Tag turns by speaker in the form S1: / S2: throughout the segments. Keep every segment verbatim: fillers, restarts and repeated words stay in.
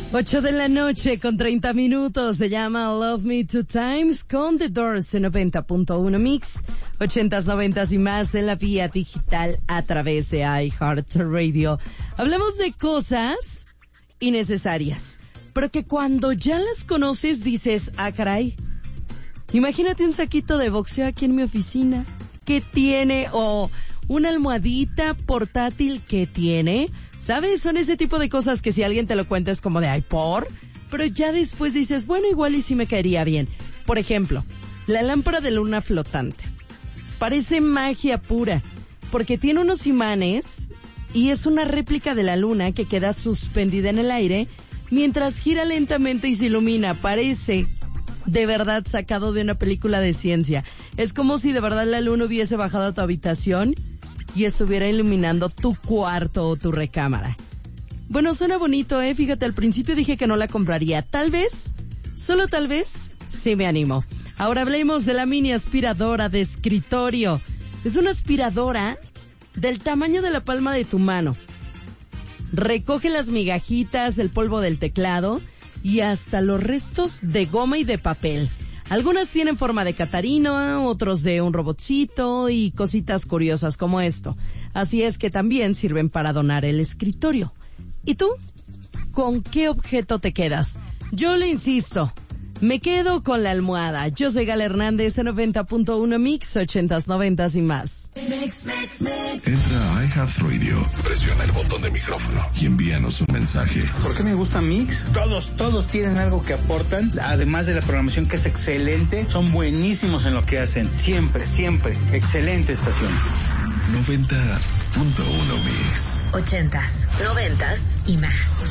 S1: Ocho de la noche con treinta minutos. Se llama Love Me Two Times con The Doors en noventa punto uno Mix. Ochentas, noventas y más en la vía digital a través de iHeartRadio. Hablamos de cosas innecesarias, pero que cuando ya las conoces dices, ah, caray. Imagínate un saquito de boxeo aquí en mi oficina. ¿Qué tiene? O una almohadita portátil que tiene. ¿Sabes? Son ese tipo de cosas que si alguien te lo cuenta es como de, ay, ¿por? Pero ya después dices, bueno, igual y sí me caería bien. Por ejemplo, la lámpara de luna flotante. Parece magia pura, porque tiene unos imanes y es una réplica de la luna que queda suspendida en el aire mientras gira lentamente y se ilumina. Parece de verdad sacado de una película de ciencia. Es como si de verdad la luna hubiese bajado a tu habitación y estuviera iluminando tu cuarto o tu recámara. Bueno, suena bonito, ¿eh? Fíjate, al principio dije que no la compraría. Tal vez, solo tal vez, sí me animo. Ahora hablemos de la mini aspiradora de escritorio. Es una aspiradora del tamaño de la palma de tu mano. Recoge las migajitas, el polvo del teclado y hasta los restos de goma y de papel. Algunas tienen forma de Catarina, otros de un robotcito y cositas curiosas como esto. Así es que también sirven para donar el escritorio. ¿Y tú? ¿Con qué objeto te quedas? Yo le insisto, me quedo con la almohada. Yo soy Gala Hernández en noventa punto uno Mix, ochentas, noventas y más.
S2: Mix, mix, mix. Entra a iHeartRadio, presiona el botón de micrófono y envíanos un mensaje.
S3: ¿Por qué me gusta Mix? Todos, todos tienen algo que aportan, además de la programación que es excelente, son buenísimos en lo que hacen. Siempre, siempre, excelente estación.
S2: noventa punto uno Mix.
S4: Ochentas, noventas y más.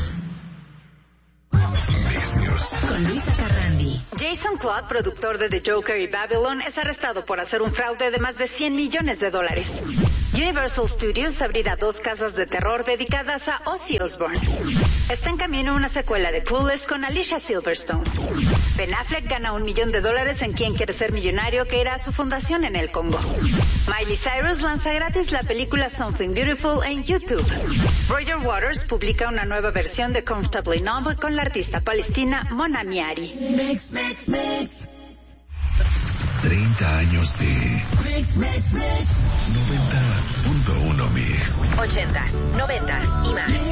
S5: Con Luisa Carrandi. Jason Claude, productor de The Joker y Babylon, es arrestado por hacer un fraude de más de cien millones de dólares. Universal Studios abrirá dos casas de terror dedicadas a Ozzy Osbourne. Está en camino una secuela de Clueless con Alicia Silverstone. Ben Affleck gana un millón de dólares en Quién quiere ser millonario, que irá a su fundación en el Congo. Miley Cyrus lanza gratis la película Something Beautiful en YouTube. Roger Waters publica una nueva versión de Comfortably Numb con la artista palestina Mona Miari.
S2: Mix, mix, mix. treinta años de Mix, Mix, Mix. noventa punto uno Mix.
S4: Ochentas, noventas y más.